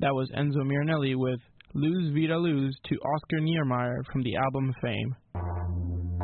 That was Enzo Miranelli with Lose Vida Lose to Oscar Niemeyer from the album Fame.